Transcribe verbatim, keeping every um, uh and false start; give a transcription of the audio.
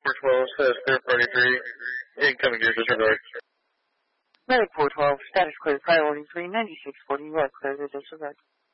four twelve, says clear party three, incoming gear disregard. Medic four twelve, status clear, priority three, ninety-six forty, you are clear to disregard.